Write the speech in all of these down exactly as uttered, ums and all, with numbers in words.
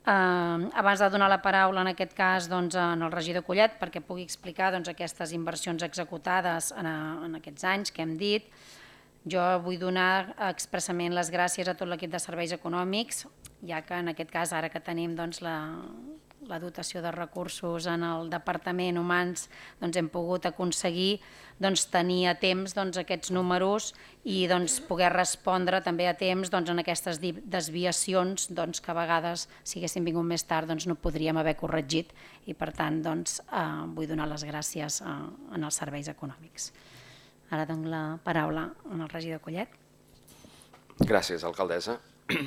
Abans de donar la paraula, en aquest cas, al regidor Collet, perquè pugui explicar aquestes inversions executades en aquests anys que hem dit, jo vull donar expressament les gràcies a tot l'equip de serveis econòmics, ja que en aquest cas, ara que tenim la dotació de recursos en el Departament Humans, hem pogut aconseguir tenir a temps aquests números i poder respondre també a temps en aquestes desviacions que a vegades, si haguessin vingut més tard, no podríem haver corregit i, per tant, vull donar les gràcies als serveis econòmics. Ara dono la paraula al regidor Collet. Gràcies, alcaldessa.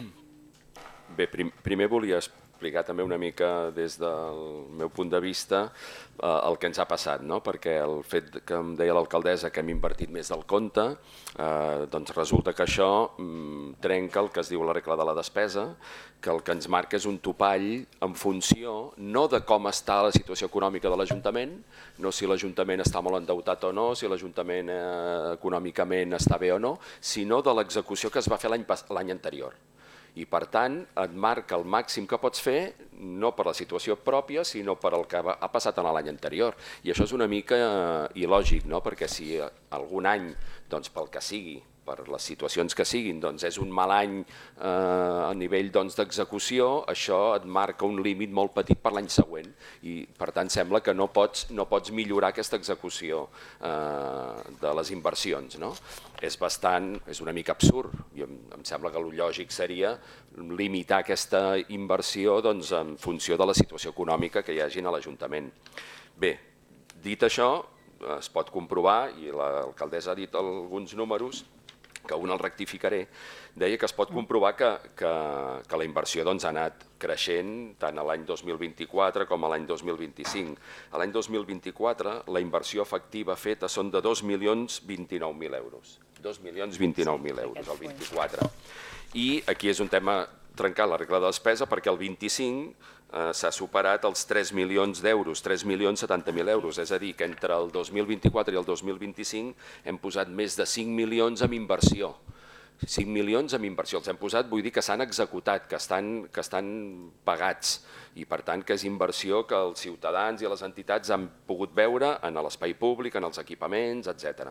Bé, primer volia explicar també una mica des del meu punt de vista el que ens ha passat, perquè el fet que em deia l'alcaldessa que hem invertit més del compte, doncs resulta que això trenca el que es diu la regla de la despesa, que el que ens marca és un topall en funció no de com està la situació econòmica de l'Ajuntament, no si l'Ajuntament està molt endeutat o no, si l'Ajuntament econòmicament està bé o no, sinó de l'execució que es va fer l'any anterior. I, per tant, et marca el màxim que pots fer, no per la situació pròpia, sinó per el que ha passat en l'any anterior. I això és una mica il·lògic, perquè si algun any, pel que sigui, per les situacions que siguin, és un mal any a nivell d'execució, això et marca un límit molt petit per l'any següent i, per tant, sembla que no pots millorar aquesta execució de les inversions. És bastant, és una mica absurd i em sembla que el lògic seria limitar aquesta inversió en funció de la situació econòmica que hi hagi a l'Ajuntament. Bé, dit això, es pot comprovar, i l'alcaldessa ha dit alguns números, que un el rectificaré, deia que es pot comprovar que la inversió ha anat creixent tant l'any dos mil vint-i-quatre com l'any dos mil vint-i-cinc. L'any dos mil vint-i-quatre la inversió efectiva feta són de dos milions vint-i-nou mil euros. dos milions vint-i-nou mil euros, el vint-i-quatre. I aquí és un tema trencar la regla de despesa perquè el vint-i-cinc s'ha superat els tres milions d'euros, tres milions setanta mil euros, és a dir, que entre el dos mil vint-i-quatre i el dos mil vint-i-cinc hem posat més de cinc milions en inversió. cinc milions en inversió, els hem posat, vull dir que s'han executat, que estan pagats i, per tant, que és inversió que els ciutadans i les entitats han pogut veure en l'espai públic, en els equipaments, etcètera.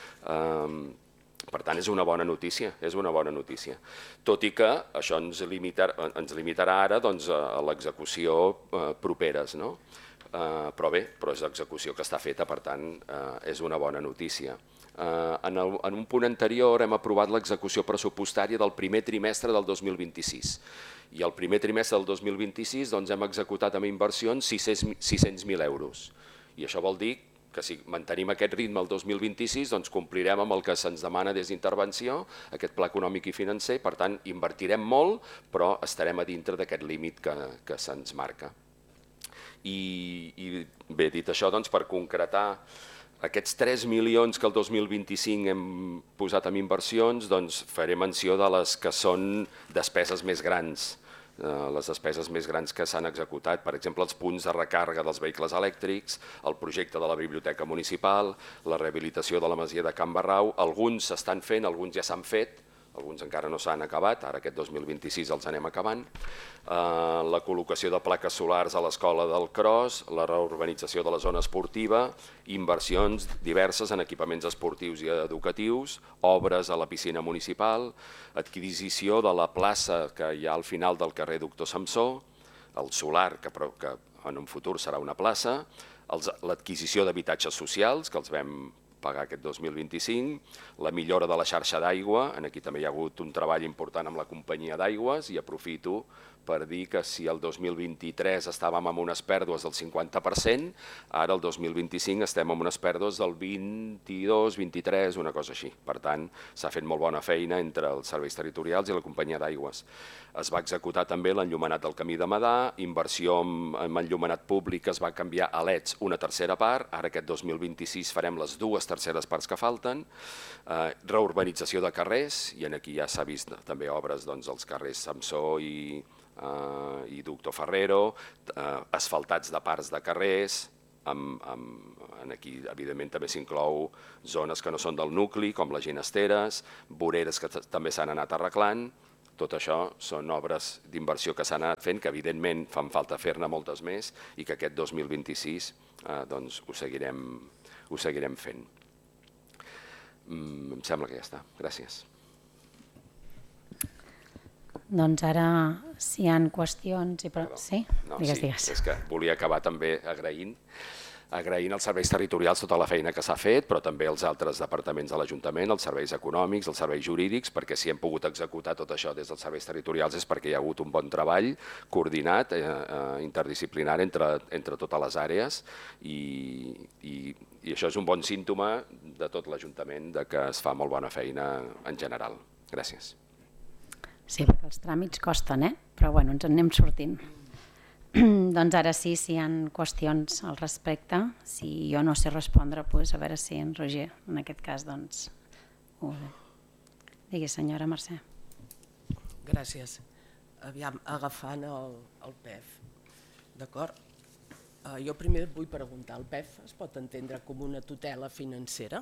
Per tant, és una bona notícia, és una bona notícia. Tot i que això ens limitarà ara a l'execució properes. Però bé, però és l'execució que està feta, per tant, és una bona notícia. En un punt anterior hem aprovat l'execució pressupostària del primer trimestre del dos mil vint-i-sis. I el primer trimestre del dos mil vint-i-sis hem executat amb inversions sis-cents mil euros. I això vol dir que si mantenim aquest ritme el dos mil vint-i-sis, doncs complirem amb el que se'ns demana des d'intervenció, aquest pla econòmic i financer, per tant, invertirem molt, però estarem a dintre d'aquest límit que se'ns marca. I bé, dit això, per concretar aquests tres milions que el dos mil vint-i-cinc hem posat en inversions, faré menció de les que són despeses més grans, les despeses més grans que s'han executat, per exemple, els punts de recàrrega dels vehicles elèctrics, el projecte de la biblioteca municipal, la rehabilitació de la masia de Can Barrau, alguns s'estan fent, alguns ja s'han fet, alguns encara no s'han acabat, ara aquest dos mil vint-i-sis els anem acabant, la col·locació de plaques solars a l'escola del Cros, la reurbanització de la zona esportiva, inversions diverses en equipaments esportius i educatius, obres a la piscina municipal, adquisició de la plaça que hi ha al final del carrer Doctor Samsó, el solar, que en un futur serà una plaça, l'adquisició d'habitatges socials, que els vam pagar aquest dos mil vint-i-cinc, la millora de la xarxa d'aigua, aquí també hi ha hagut un treball important amb la companyia d'aigües i aprofito per dir que si el dos mil vint-i-tres estàvem amb unes pèrdues del cinquanta per cent, ara el dos mil vint-i-cinc estem amb unes pèrdues del vint-i-dos, vint-i-tres, una cosa així. Per tant, s'ha fet molt bona feina entre els serveis territorials i la companyia d'aigües. Es va executar també l'enllumenat del camí de Madà, inversió en enllumenat públic, es va canviar a leds una tercera part, ara aquest dos mil vint-i-sis farem les dues terceres parts que falten, reurbanització de carrers, i aquí ja s'ha vist també obres als carrers Samsó i i Doctor Ferrero, asfaltats de parts de carrers, aquí evidentment també s'inclou zones que no són del nucli, com les ginesteres, voreres que també s'han anat arreglant, tot això són obres d'inversió que s'han anat fent, que evidentment fan falta fer-ne moltes més i que aquest dos mil vint-i-sis eh, doncs ho seguirem, ho seguirem fent. Mm, em sembla que ja està. Gràcies. Doncs ara, si hi ha qüestions... I... Sí? No, digues, sí, digues. És que volia acabar també agraint agraint als serveis territorials tota la feina que s'ha fet, però també als altres departaments de l'Ajuntament, els serveis econòmics, els serveis jurídics, perquè si hem pogut executar tot això des dels serveis territorials és perquè hi ha hagut un bon treball coordinat, eh, eh, interdisciplinari entre, entre totes les àrees i, i, i això és un bon símptoma de tot l'Ajuntament, de que es fa molt bona feina en general. Gràcies. Sí, perquè els tràmits costen, eh? Però bueno, ens en anem sortint. Doncs ara sí, si hi ha qüestions al respecte, si jo no sé respondre, doncs a veure si en Roger, en aquest cas, doncs... Ho... Digui, senyora Mercè. Gràcies. Aviam, agafant el, el P E F, d'acord? Uh, jo primer vull preguntar, el P E F es pot entendre com una tutela financera?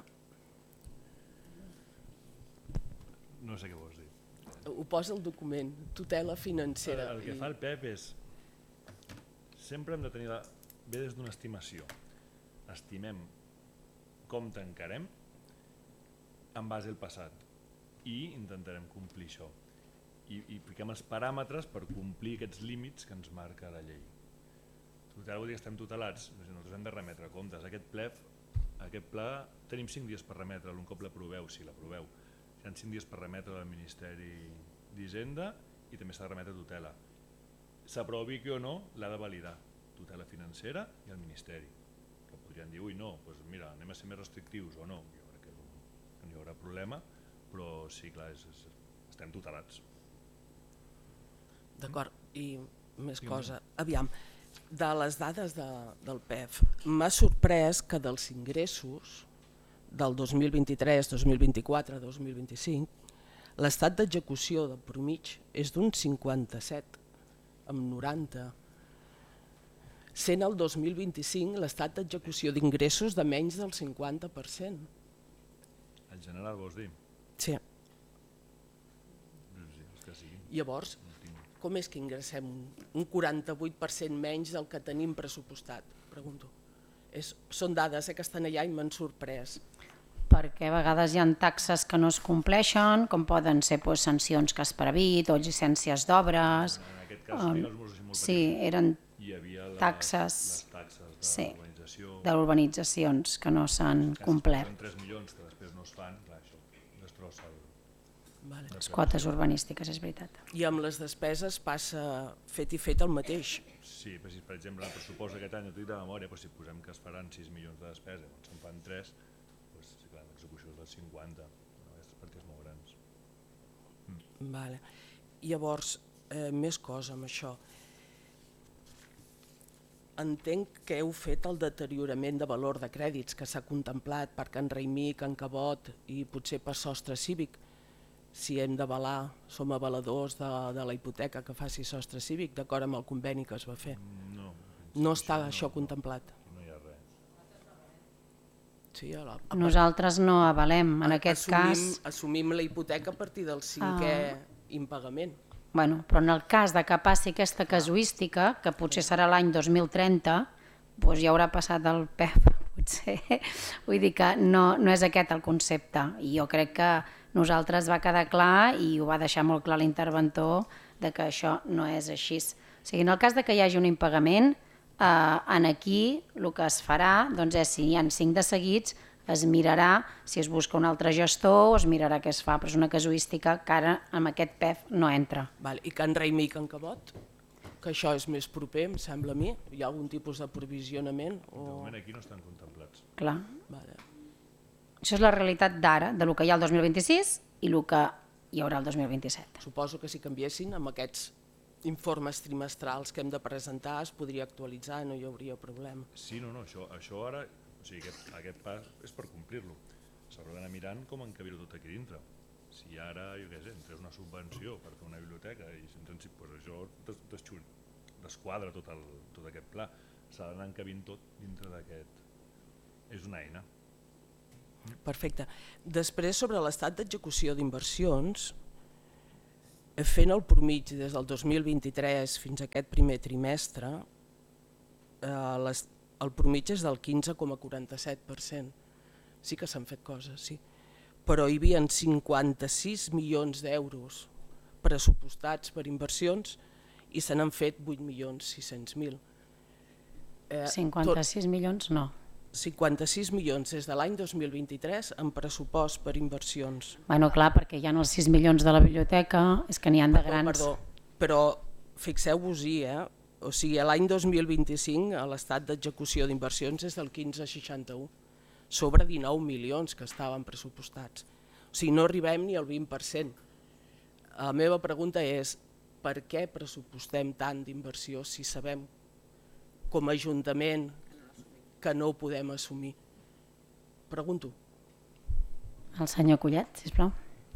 No sé què vols dir. Ho posa el document, tutela financera. El, el que i... fa el P E F és... Sempre hem de tenir la... ve des d'una estimació. Estimem com tancarem en base al passat i intentarem complir això. I, i fiquem els paràmetres per complir aquests límits que ens marca la llei. Tutela vol dir que estem tutelats, nosaltres hem de remetre comptes. Aquest ple, aquest pla tenim cinc dies per remetre, un cop l'aproveu, si l'aproveu. Hi ha cinc dies per remetre al Ministeri d'Hisenda i també s'ha de remetre tutela. S'aprovi que o no, l'ha de validar tutela financera i el Ministeri, que podrien dir, ui no, doncs mira, anem a ser més restrictius o no, jo crec que no, que no hi haurà problema, però sí, clar, és, és, estem tutelats. D'acord, i més cosa, aviam, de les dades de, del P E F, m'ha sorprès que dels ingressos del dos mil vint-i-tres, dos mil vint-i-quatre, dos mil vint-i-cinc, l'estat d'execució de promig és d'un cinquanta-set amb noranta, sent el dos mil vint-i-cinc l'estat d'execució d'ingressos de menys del cinquanta per cent. En general vols dir? Sí. Sí, els que siguin. Llavors, com és que ingressem un quaranta-vuit per cent menys del que tenim pressupostat? Pregunto. És, són dades eh, que estan allà i m'han sorprès. Perquè a vegades hi ha taxes que no es compleixen, com poden ser doncs, sancions que has previst o llicències d'obres. En aquest cas, um, els murs molt sí, eren hi havia les taxes, les taxes sí, d'urbanització, d'urbanitzacions que no s'han complert. Són tres milions que després no es fan, clar, això destrossa el... Vale. Les quotes urbanístiques, és veritat. I amb les despeses passa fet i fet el mateix. Sí, però si per exemple el pressupost aquest any, no t'ho dic de memòria, però si posem que es faran sis milions de despesa, quan se'n fan tres, doncs, sí, clar, l'execució és del cinquanta, no? És perquè és molt grans. Mm. Vale. Llavors, eh, més cosa amb això. Entenc que heu fet el deteriorament de valor de crèdits que s'ha contemplat per Can Raimí, Can Cabot i potser per Sostre Cívic. Si hem d'avalar, som avaladors de, de la hipoteca que faci Sostre Cívic, d'acord amb el conveni que es va fer. No, no està no, això no, contemplat. No hi ha res. Sí, a la, a Nosaltres no avalem, en aquest assumim, cas... Assumim la hipoteca a partir del cinquè ah. impagament. Bueno, però en el cas de que passi aquesta casuística, que potser serà l'any dos mil trenta, doncs ja haurà passat el P E F, potser. Vull dir que no, no és aquest el concepte. I jo crec que nosaltres va quedar clar, i ho va deixar molt clar l'interventor, de que això no és així. O sigui, en el cas de que hi hagi un impagament, eh, en aquí el que es farà doncs és, si hi ha cinc de seguits, es mirarà si es busca un altre gestor o es mirarà què es fa, però és una casuística que ara amb aquest P E F no entra. Val. I Can Raimí i Can Cabot? Que això és més proper, em sembla a mi? Hi ha algun tipus de provisionament? O... De moment aquí no estan contemplats. Clar. Vale. Això és la realitat d'ara, de lo que hi ha el dos mil vint-i-sis i el que hi haurà el dos mil vint-i-set. Suposo que si canviessin amb aquests informes trimestrals que hem de presentar es podria actualitzar, no hi hauria problema. Sí, no, no, això, això ara, o sigui, aquest, aquest pas és per complir-lo. S'haurà d'anar mirant com encabir-ho tot aquí dintre. Si ara, jo què sé, entres una subvenció per fer una biblioteca i doncs, pues això desquadra tot, el, tot aquest pla. S'ha d'anar encabint tot dintre d'aquest... És una eina. Perfecte. Després, sobre l'estat d'execució d'inversions, fent el promig des del dos mil vint-i-tres fins a aquest primer trimestre, eh, les, el promig és del quinze coma quaranta-set per cent. Sí que s'han fet coses, sí. Però hi havia cinquanta-sis milions d'euros pressupostats per inversions i se n'han fet vuit milions sis-cents mil. Eh, cinquanta-sis milions no. cinquanta-sis milions des de l'any dos mil vint-i-tres en pressupost per inversions. Bueno, clar, perquè hi ha els sis milions de la biblioteca, és que n'hi ha de grans. Perdó, però fixeu-vos-hi, eh? O sigui, l'any dos mil vint-i-cinc l'estat d'execució d'inversions és del quinze coma seixanta-u, sobre dinou milions que estaven pressupostats. O sigui, no arribem ni al vint per cent. La meva pregunta és, per què pressupostem tant d'inversió si sabem com a Ajuntament que no ho podem assumir? Pregunto. El senyor Collet, sisplau.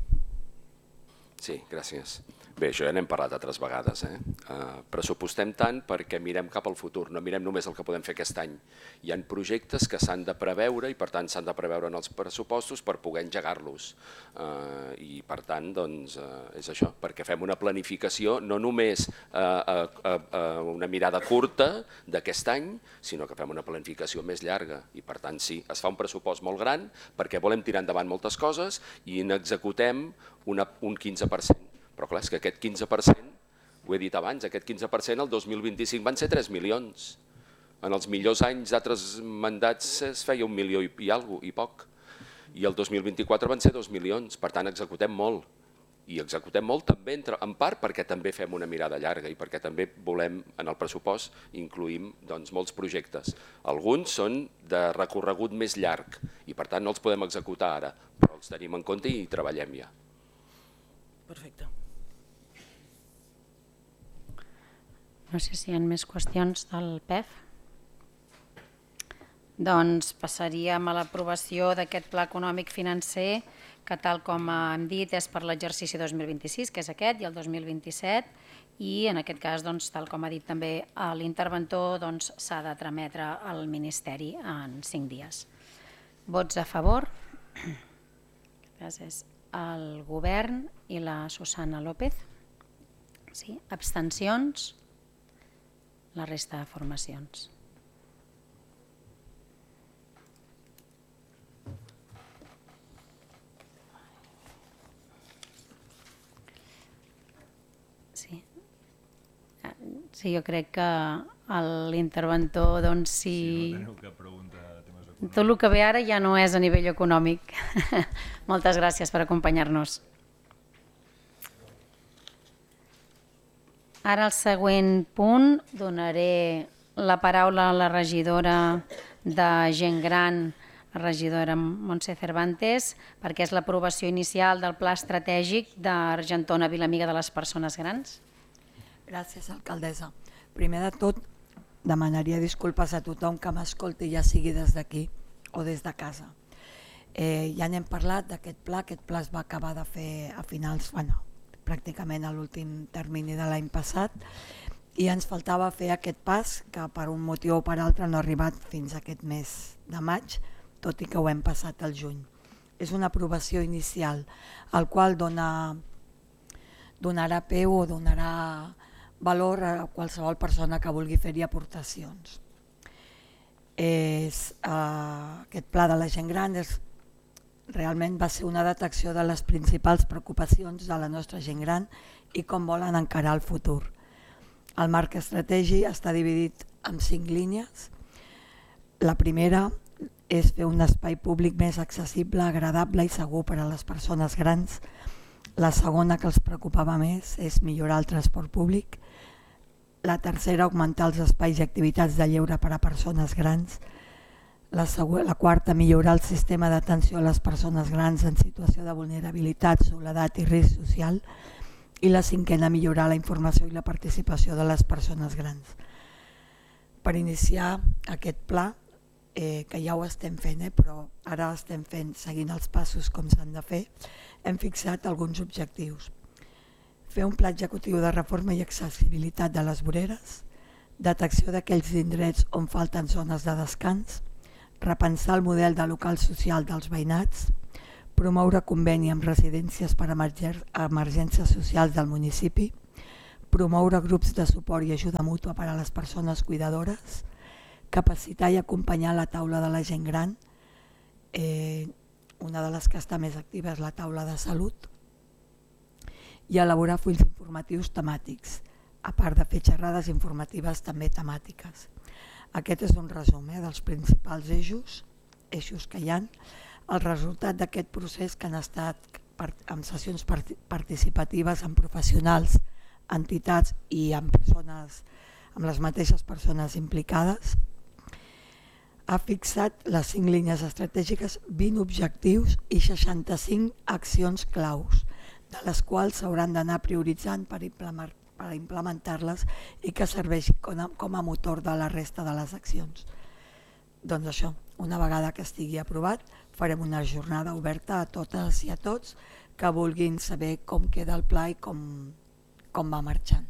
Sí, gràcies. Bé, això ja n'hem parlat altres vegades. Eh? Uh, pressupostem tant perquè mirem cap al futur, no mirem només el que podem fer aquest any. Hi ha projectes que s'han de preveure i per tant s'han de preveure en els pressupostos per poder engegar-los. Uh, I per tant, doncs, uh, és això, perquè fem una planificació no només uh, uh, uh, uh, una mirada curta d'aquest any, sinó que fem una planificació més llarga. I per tant, sí, es fa un pressupost molt gran perquè volem tirar endavant moltes coses i n'executem una, un quinze per cent. Però clar, és que aquest quinze per cent, ho he dit abans, aquest quinze per cent el dos mil vint-i-cinc van ser tres milions. En els millors anys d'altres mandats es feia un milió i, i alguna cosa, i poc. I el dos mil vint-i-quatre van ser dos milions, per tant executem molt. I executem molt també, en part perquè també fem una mirada llarga i perquè també volem, en el pressupost, incluïm doncs, molts projectes. Alguns són de recorregut més llarg i per tant no els podem executar ara, però els tenim en compte i treballem ja. Perfecte. No sé si hi ha més qüestions del P E F. Doncs passaríem a l'aprovació d'aquest pla econòmic financer que, tal com hem dit, és per l'exercici dos mil vint-i-sis, que és aquest, i el dos mil vint-i-set, i en aquest cas, doncs, tal com ha dit també l'interventor, doncs, s'ha de trametre al Ministeri en cinc dies. Vots a favor? Gràcies. El govern i la Susana López. Sí. Abstencions? La resta de formacions. Sí. Sí, jo crec que l'interventor, doncs, si... Si no teniu cap pregunta de temes econòmics. Tot el que ve ara ja no és a nivell econòmic. Moltes gràcies per acompanyar-nos. Ara, al següent punt, donaré la paraula a la regidora de Gent Gran, la regidora Montse Cervantes, perquè és l'aprovació inicial del Pla Estratègic d'Argentona Vilamiga de les Persones Grans. Gràcies, alcaldessa. Primer de tot, demanaria disculpes a tothom que m'escolti, ja sigui des d'aquí o des de casa. Eh, ja n'hem parlat d'aquest pla, aquest pla es va acabar de fer a finals, bueno, pràcticament a l'últim termini de l'any passat, i ens faltava fer aquest pas que per un motiu o per altre no ha arribat fins a aquest mes de maig, tot i que ho hem passat al juny. És una aprovació inicial, al qual dona, donarà peu o donarà valor a qualsevol persona que vulgui fer-hi aportacions. És, uh, aquest pla de la gent gran és, realment va ser una detecció de les principals preocupacions de la nostra gent gran i com volen encarar el futur. El marc estratègic està dividit en cinc línies. La primera és fer un espai públic més accessible, agradable i segur per a les persones grans. La segona, que els preocupava més, és millorar el transport públic. La tercera, augmentar els espais i activitats de lleure per a persones grans. La, següent, la quarta, millorar el sistema d'atenció a les persones grans en situació de vulnerabilitat, soledat i risc social. I la cinquena, millorar la informació i la participació de les persones grans. Per iniciar aquest pla, eh, que ja ho estem fent, eh, però ara estem fent seguint els passos com s'han de fer, hem fixat alguns objectius. Fer un pla executiu de reforma i accessibilitat de les voreres, detecció d'aquells indrets on falten zones de descans, repensar el model de local social dels veïnats, promoure conveni amb residències per emergències socials del municipi, promoure grups de suport i ajuda mútua per a les persones cuidadores, capacitar i acompanyar la taula de la gent gran, eh, una de les que està més activa és la taula de salut, i elaborar fulls informatius temàtics, a part de fer xerrades informatives també temàtiques. Aquest és un resum eh, dels principals eixos, eixos que hi ha. El resultat d'aquest procés que han estat amb sessions participatives amb professionals, entitats i amb persones, amb les mateixes persones implicades, ha fixat les cinc línies estratègiques, vint objectius i seixanta-cinc accions claus, de les quals s'hauran d'anar prioritzant per implementar-les i que serveixin com a motor de la resta de les accions. Doncs això, una vegada que estigui aprovat, farem una jornada oberta a totes i a tots que vulguin saber com queda el pla i com, com va marxant.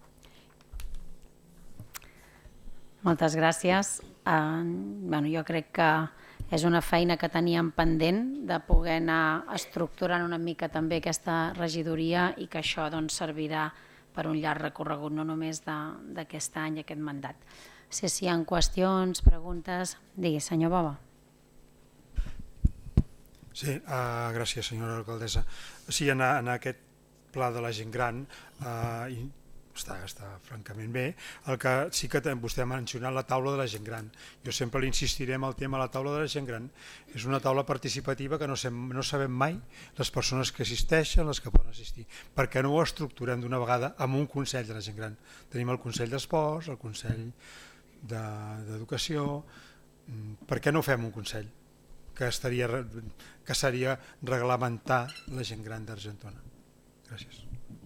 Moltes gràcies. Uh, bueno, jo crec que és una feina que teníem pendent de poder anar estructurant una mica també aquesta regidoria i que això doncs, servirà per un llarg recorregut, no només d'aquest any, aquest mandat. No sé si hi ha qüestions, preguntes. Digui, senyor Bova. Sí, uh, gràcies, senyora alcaldessa. Sí, en, en aquest pla de la gent gran uh, està, està francament bé. El que sí que vostè ha mencionat la taula de la gent gran. Jo sempre l'insistiré en el tema de la taula de la gent gran. És una taula participativa que no, sem, no sabem mai les persones que assisteixen, les que poden assistir, perquè no ho estructurem d'una vegada amb un Consell de la gent gran. Tenim el Consell d'Esports, el Consell d'Educació. Per què no fem un Consell que, estaria, que seria reglamentar la gent gran d'Argentona? Gràcies.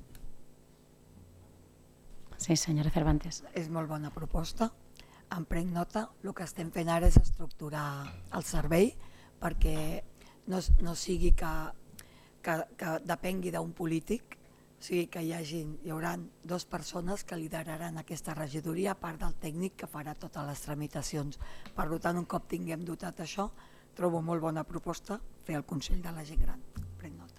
Sí, senyora Cervantes. És molt bona proposta. En prenc nota. El que estem fent ara és estructurar el servei perquè no, no sigui que, que, que depengui d'un polític, sigui que hi hagi, hi haurà dues persones que lideraran aquesta regidoria a part del tècnic que farà totes les tramitacions. Per tant, un cop tinguem dotat això, trobo molt bona proposta fer el Consell de la gent gran. Prenc nota.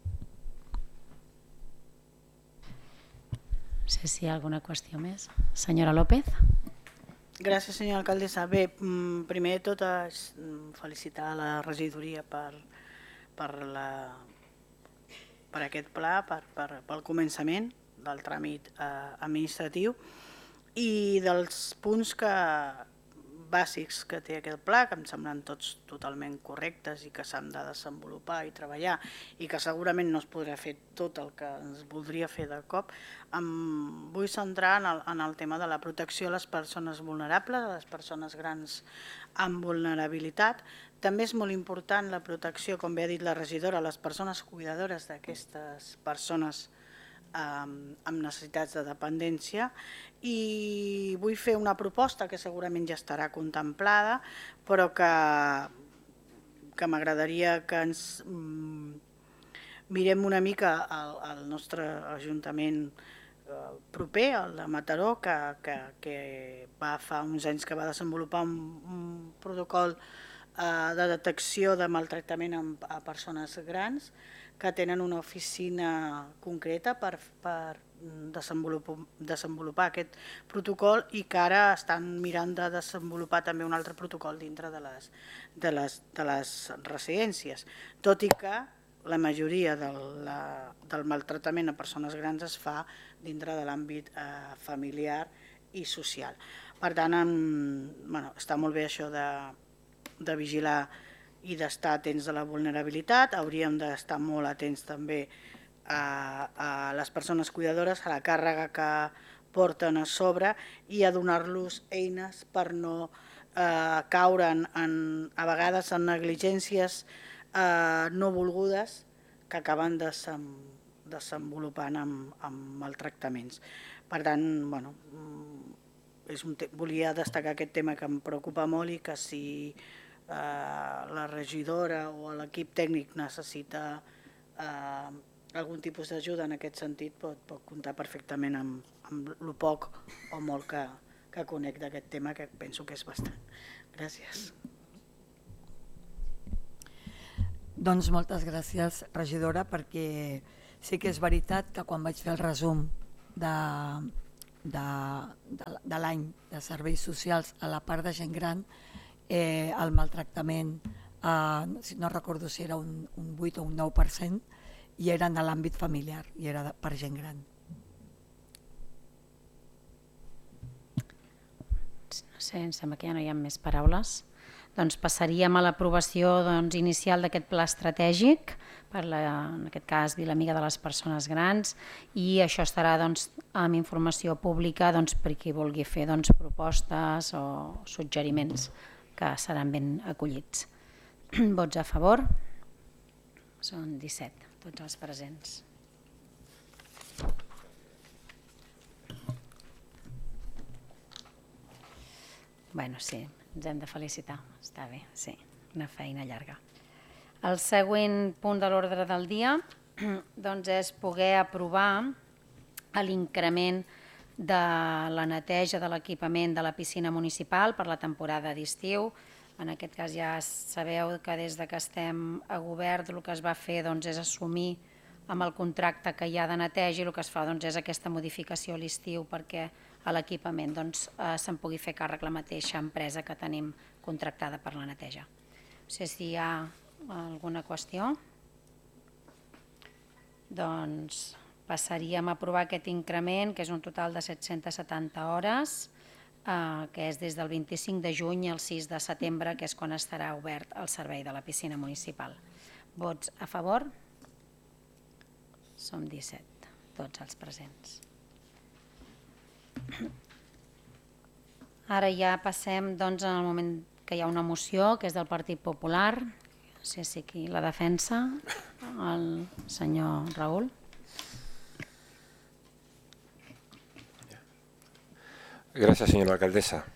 No sé si hi ha alguna qüestió més. Senyora López. Gràcies, senyora alcaldessa. Bé, primer de tot felicitar la regidoria per, per, la, per aquest pla, per, per, pel començament del tràmit eh, administratiu i dels punts que, bàsics que té aquest pla, que em semblen tots totalment correctes i que s'han de desenvolupar i treballar i que segurament no es podrà fer tot el que es voldria fer de cop. Em vull centrar en el, en el tema de la protecció a les persones vulnerables, a les persones grans amb vulnerabilitat. També és molt important la protecció, com bé ha dit la regidora, a les persones cuidadores d'aquestes persones amb necessitats de dependència i vull fer una proposta que segurament ja estarà contemplada però que, que m'agradaria que ens mirem una mica al, al nostre ajuntament proper, el de Mataró, que, que, que va fa uns anys que va desenvolupar un, un protocol de detecció de maltractament a persones grans que tenen una oficina concreta per, per desenvolupar, desenvolupar aquest protocol i que ara estan mirant de desenvolupar també un altre protocol dintre de les, de les, de les residències, tot i que la majoria del, la, del maltractament a persones grans es fa dintre de l'àmbit eh, familiar i social. Per tant, en, bueno, està molt bé això de, de vigilar i d'estar atents a la vulnerabilitat, hauríem d'estar molt atents també a, a les persones cuidadores, a la càrrega que porten a sobre i a donar-los eines per no eh, caure en, en, a vegades en negligències eh, no volgudes que acaben desem, desenvolupant amb, amb maltractaments. Per tant, bueno, és un volia destacar aquest tema que em preocupa molt i que si Uh, la regidora o l'equip tècnic necessita uh, algun tipus d'ajuda en aquest sentit pot, pot comptar perfectament amb, amb el poc o molt que, que conec d'aquest tema, que penso que és bastant. Gràcies. Doncs moltes gràcies, regidora, perquè sí que és veritat que quan vaig fer el resum de, de, de, de l'any de serveis socials a la part de gent gran, eh, el maltractament, eh, no recordo si era un, un vuit o un nou per cent, i era en l'àmbit familiar, i era de, per gent gran. No sé, em sembla que ja no hi ha més paraules. Doncs passaríem a l'aprovació doncs, inicial d'aquest pla estratègic, per la, en aquest cas Vilamiga de les Persones Grans, i això estarà doncs, amb informació pública doncs, per qui vulgui fer doncs, propostes o suggeriments que seran ben acollits. Vots a favor? Són disset, tots els presents. Bueno, sí, ens hem de felicitar, està bé, sí, una feina llarga. El següent punt de l'ordre del dia doncs, és poder aprovar l'increment de la neteja de l'equipament de la piscina municipal per la temporada d'estiu. En aquest cas ja sabeu que des de que estem a govern el que es va fer doncs, és assumir amb el contracte que hi ha de neteja i el que es fa doncs, és aquesta modificació a l'estiu perquè a l'equipament doncs, eh, se'n pugui fer càrrec la mateixa empresa que tenim contractada per la neteja. No sé si hi ha alguna qüestió. Doncs passaríem a aprovar aquest increment, que és un total de set-centes setanta hores, eh, que és des del vint-i-cinc de juny al sis de setembre, que és quan estarà obert el servei de la piscina municipal. Vots a favor? Som disset, tots els presents. Ara ja passem doncs, al moment que hi ha una moció, que és del Partit Popular. No sé si aquí la defensa, el senyor Raúl. Gracias, señora alcaldesa.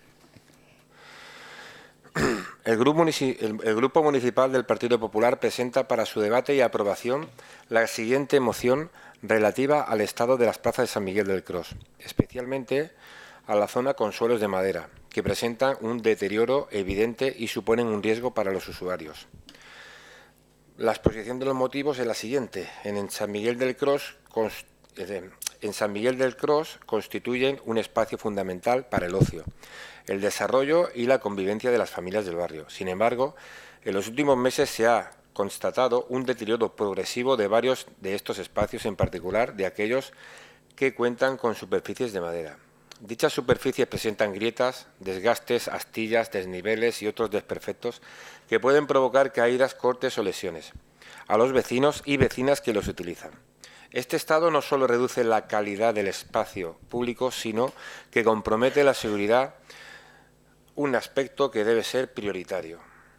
El grupo, el, el Grupo Municipal del Partido Popular presenta para su debate y aprobación la siguiente moción relativa al estado de las plazas de San Miguel del Cros, especialmente a la zona con suelos de madera, que presentan un deterioro evidente y suponen un riesgo para los usuarios. La exposición de los motivos es la siguiente. En San Miguel del Cros, en San Miguel del Cros constituyen un espacio fundamental para el ocio, el desarrollo y la convivencia de las familias del barrio. Sin embargo, en los últimos meses se ha constatado un deterioro progresivo de varios de estos espacios, en particular de aquellos que cuentan con superficies de madera. Dichas superficies presentan grietas, desgastes, astillas, desniveles y otros desperfectos que pueden provocar caídas, cortes o lesiones a los vecinos y vecinas que los utilizan. Este estado no solo reduce la calidad del espacio público, sino que compromete la seguridad, un aspecto que debe ser prioritario.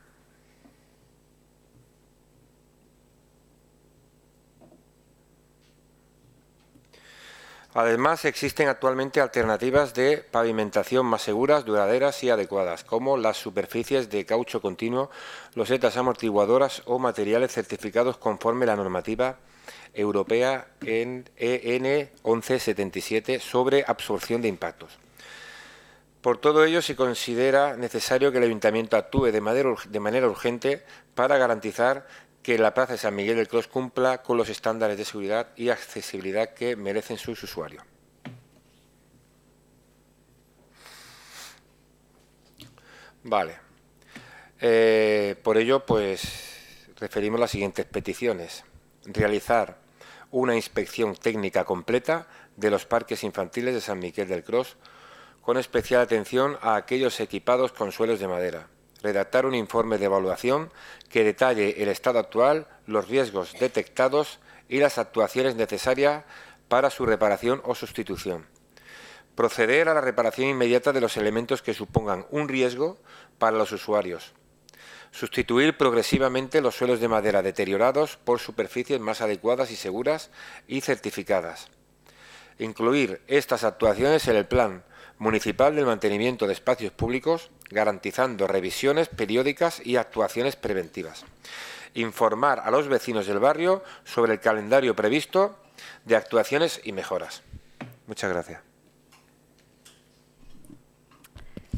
Además, existen actualmente alternativas de pavimentación más seguras, duraderas y adecuadas, como las superficies de caucho continuo, losetas amortiguadoras o materiales certificados conforme la normativa europea en E N once setenta y siete sobre absorción de impactos. Por todo ello, se considera necesario que el Ayuntamiento actúe de manera, de manera urgente para garantizar que la Plaza de San Miguel del Cros cumpla con los estándares de seguridad y accesibilidad que merecen sus usuarios. Vale. Eh, por ello, pues, referimos las siguientes peticiones. Realizar una inspección técnica completa de los parques infantiles de San Miguel del Cros, con especial atención a aquellos equipados con suelos de madera. Redactar un informe de evaluación que detalle el estado actual, los riesgos detectados y las actuaciones necesarias para su reparación o sustitución. Proceder a la reparación inmediata de los elementos que supongan un riesgo para los usuarios. Sustituir progresivamente los suelos de madera deteriorados por superficies más adecuadas y seguras y certificadas. Incluir estas actuaciones en el Plan Municipal del Mantenimiento de Espacios Públicos, garantizando revisiones periódicas y actuaciones preventivas. Informar a los vecinos del barrio sobre el calendario previsto de actuaciones y mejoras. Muchas gracias.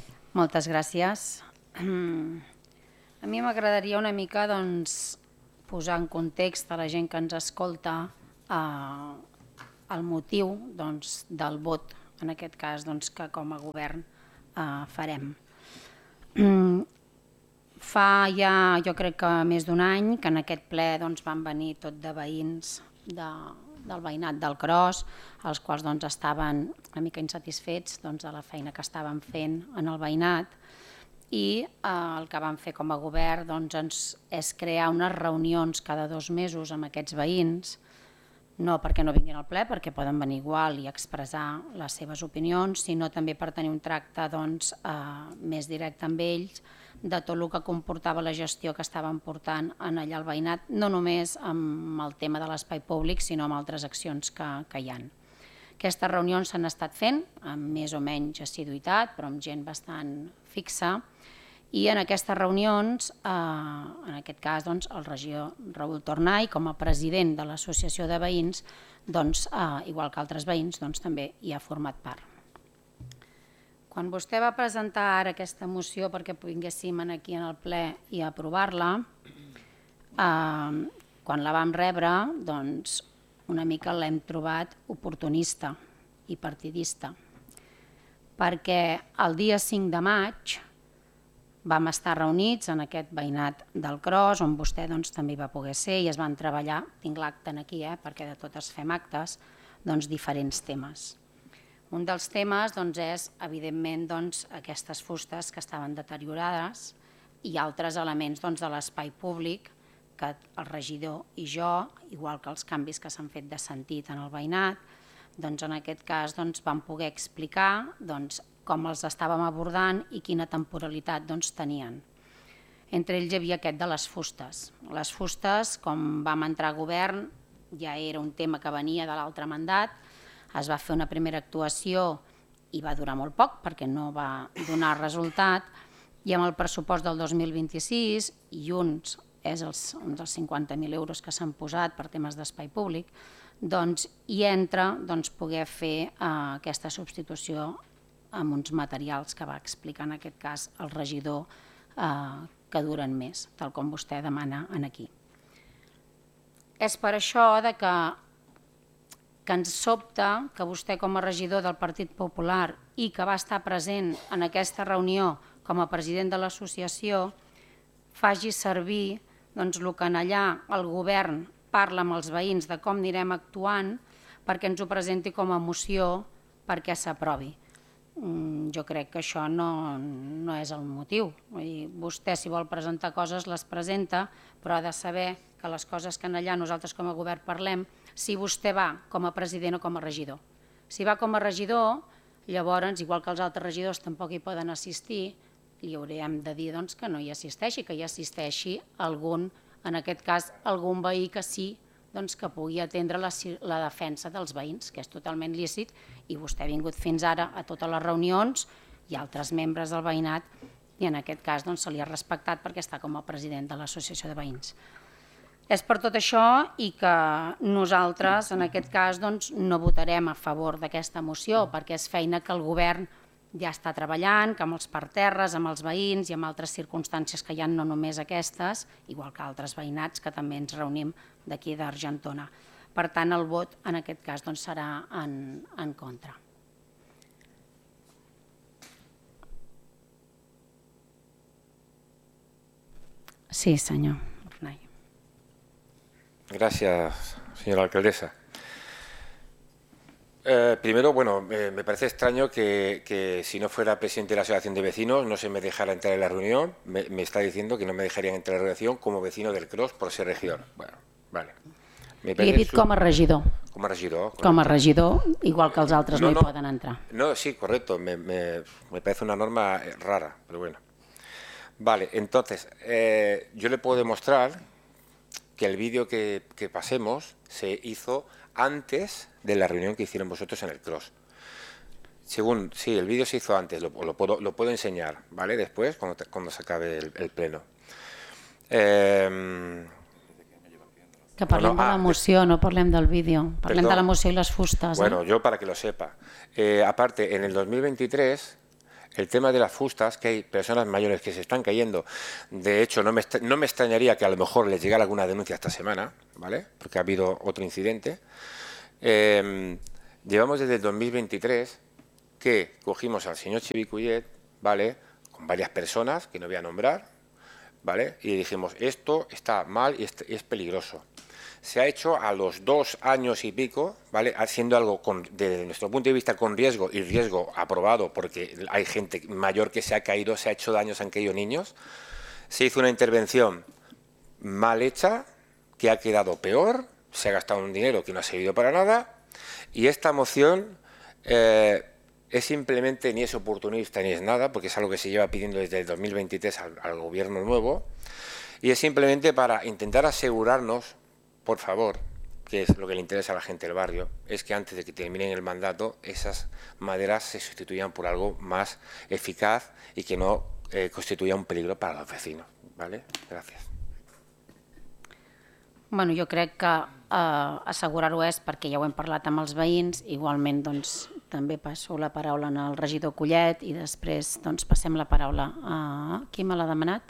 Moltes gràcies. A mi m'agradaria una mica doncs, posar en context a la gent que ens escolta eh, el motiu doncs, del vot, en aquest cas doncs, que com a govern eh, farem. Fa ja, jo crec que més d'un any, que en aquest ple doncs, van venir tot de veïns de, del veïnat del Cros, els quals doncs, estaven una mica insatisfets doncs, de la feina que estaven fent en el veïnat, i eh, el que vam fer com a govern doncs, ens, és crear unes reunions cada dos mesos amb aquests veïns, no perquè no vinguin al ple, perquè poden venir igual i expressar les seves opinions, sinó també per tenir un tracte doncs, eh, més directe amb ells, de tot el que comportava la gestió que estaven portant en allà al veïnat, no només amb el tema de l'espai públic, sinó amb altres accions que, que hi ha. Aquestes reunions s'han estat fent amb més o menys assiduïtat, però amb gent bastant fixa, i en aquestes reunions, eh, en aquest cas doncs, el regidor Raül Tornai, com a president de l'associació de veïns, doncs, eh, igual que altres veïns, doncs, també hi ha format part. Quan vostè va presentar ara aquesta moció perquè vinguéssim aquí en el ple i aprovar-la, eh, quan la vam rebre, doncs, una mica l'hem trobat oportunista i partidista, perquè el dia cinc de maig vam estar reunits en aquest veïnat del Cros, on vostè doncs, també hi va poder ser, i es van treballar, tinc l'acte aquí, eh, perquè de totes fem actes, doncs, diferents temes. Un dels temes doncs, és, evidentment, doncs, aquestes fustes que estaven deteriorades i altres elements doncs, de l'espai públic que el regidor i jo, igual que els canvis que s'han fet de sentit en el veïnat, doncs, en aquest cas doncs, vam poder explicar doncs, com els estàvem abordant i quina temporalitat doncs, tenien. Entre ells hi havia aquest de les fustes. Les fustes, com vam entrar a govern, ja era un tema que venia de l'altre mandat, es va fer una primera actuació i va durar molt poc perquè no va donar resultat, i amb el pressupost del dos mil vint-i-sis, i uns és els, uns dels cinquanta mil euros que s'han posat per temes d'espai públic, doncs hi entra doncs, poder fer eh, aquesta substitució amb uns materials que va explicar en aquest cas el regidor eh, que duren més, tal com vostè demana aquí. És per això de que, que ens sobta que vostè com a regidor del Partit Popular i que va estar present en aquesta reunió com a president de l'associació faci servir doncs, el que en allà el govern parla amb els veïns de com anirem actuant perquè ens ho presenti com a moció perquè s'aprovi. Jo crec que això no, no és el motiu. Vull dir, vostè, si vol presentar coses, les presenta, però ha de saber que les coses que en allà nosaltres com a govern parlem, si vostè va com a president o com a regidor. Si va com a regidor, llavors, igual que els altres regidors tampoc hi poden assistir, li haurem de dir doncs, que no hi assisteixi, que hi assisteixi algun, en aquest cas, algun veí que sí doncs, que pugui atendre la, la defensa dels veïns, que és totalment lícit, i vostè ha vingut fins ara a totes les reunions i altres membres del veïnat, i en aquest cas doncs, se li ha respectat perquè està com a president de l'associació de veïns. És per tot això i que nosaltres, en aquest cas, doncs, no votarem a favor d'aquesta moció, perquè és feina que el govern ja està treballant, que amb els parterres, amb els veïns i amb altres circumstàncies que hi ha, no només aquestes, igual que altres veïnats que també ens reunim d'aquí d'Argentona. Per tant, el vot en aquest cas doncs, serà en, en contra. Sí, senyor. Gracias, señora alcaldesa. Eh, primero, bueno, eh, me parece extraño que, que si no fuera presidente de la Asociación de Vecinos no se me dejara entrar en la reunión. Me, me está diciendo que no me dejarían entrar en la reunión como vecino del Cros por ser regidor. Bueno, vale. Me Li he dit su... com a regidor. Com a regidor. Correcto. Com a regidor, igual que els altres no, no, no hi poden entrar. No, sí, correcto. Me, me, me parece una norma rara, pero bueno. Vale, entonces, eh, yo le puedo demostrar que el vídeo que, que pasemos se hizo antes de la reunión que hicieron vosotros en el Cros. Según, sí, el vídeo se hizo antes, lo, lo, puedo, lo puedo enseñar, ¿vale? Después, cuando, te, cuando se acabe el, el pleno. Eh, que parlem no, no, de la moció, ah, no parlem del vídeo. Parlem perdón. de la moció y las fustas. Bueno, ¿eh? yo para que lo sepa. Eh, aparte, en el dos mil veintitrés el tema de las fustas, que hay personas mayores que se están cayendo. De hecho, no me, no me extrañaría que a lo mejor les llegara alguna denuncia esta semana, ¿vale? Porque ha habido otro incidente. Eh, llevamos desde el dos mil veintitrés que cogimos al señor Chivicullet, ¿vale? Con varias personas, que no voy a nombrar, ¿vale? Y dijimos, esto está mal y es peligroso. Se ha hecho a los dos años y pico, ¿vale? Haciendo algo con, desde nuestro punto de vista con riesgo y riesgo aprobado, porque hay gente mayor que se ha caído, se ha hecho daño, se han caído niños. Se hizo una intervención mal hecha, que ha quedado peor, se ha gastado un dinero que no ha servido para nada, y esta moción eh, es simplemente ni es oportunista ni es nada, porque es algo que se lleva pidiendo desde el dos mil veintitrés al, al gobierno nuevo, y es simplemente para intentar asegurarnos, por favor, que es lo que le interesa a la gente del barrio, es que antes de que terminen el mandato esas maderas se sustituyan por algo más eficaz y que no eh, constituya un peligro para los vecinos. ¿Vale? Gràcies. Bueno, jo crec que eh, assegurar-ho és perquè ja ho hem parlat amb els veïns, igualment doncs, també passo la paraula al regidor Collet i després doncs, passem la paraula a... Qui me l'ha demanat?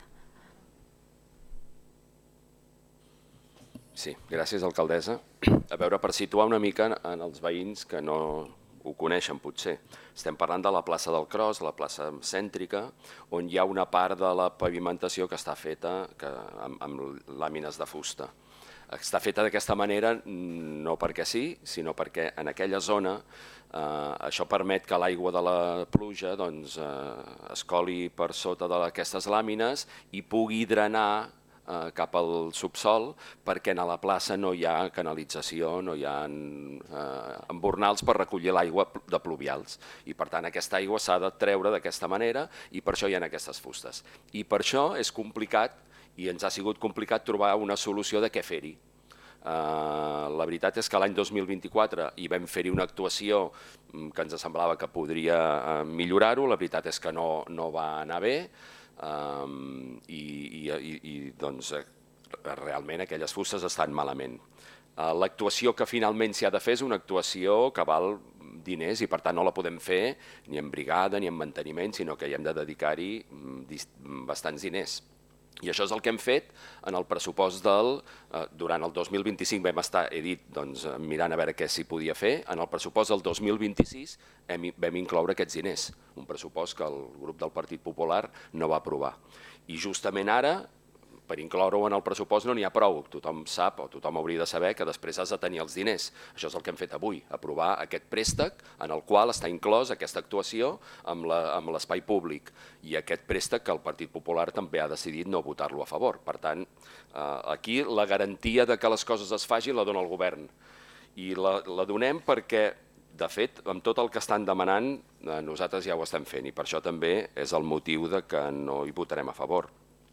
Sí, gràcies, alcaldessa. A veure, per situar una mica en els veïns que no ho coneixen, potser. Estem parlant de la plaça del Cros, la plaça cèntrica, on hi ha una part de la pavimentació que està feta que, amb, amb làmines de fusta. Està feta d'aquesta manera no perquè sí, sinó perquè en aquella zona eh, això permet que l'aigua de la pluja doncs, eh, es coli per sota d'aquestes làmines i pugui drenar cap al subsol, perquè a la plaça no hi ha canalització, no hi ha embornals per recollir l'aigua de pluvials. I per tant aquesta aigua s'ha de treure d'aquesta manera i per això hi ha aquestes fustes. I per això és complicat, i ens ha sigut complicat trobar una solució de què fer-hi. La veritat és que l'any dos mil vint-i-quatre hi vam fer-hi una actuació que ens semblava que podria millorar-ho, la veritat és que no, no va anar bé, Um, i, i, i doncs, realment aquelles fustes estan malament. Uh, L'actuació que finalment s'hi ha de fer és una actuació que val diners i per tant no la podem fer ni en brigada ni en manteniment, sinó que hi hem de dedicar-hi bastants diners. I això és el que hem fet en el pressupost del... Eh, durant el dos mil vint-i-cinc vam estar, he dit, doncs, mirant a veure què s'hi podia fer. En el pressupost del dos mil vint-i-sis hem, vam incloure aquests diners, un pressupost que el grup del Partit Popular no va aprovar. I justament ara, per incloure-ho en el pressupost no n'hi ha prou. Tothom sap o tothom hauria de saber que després has de tenir els diners. Això és el que hem fet avui, aprovar aquest préstec en el qual està inclòs aquesta actuació amb l'espai públic. I aquest préstec que el Partit Popular també ha decidit no votar-lo a favor. Per tant, aquí la garantia de que les coses es facin la dona el govern. I la, la donem perquè, de fet, amb tot el que estan demanant, nosaltres ja ho estem fent. I per això també és el motiu de que no hi votarem a favor.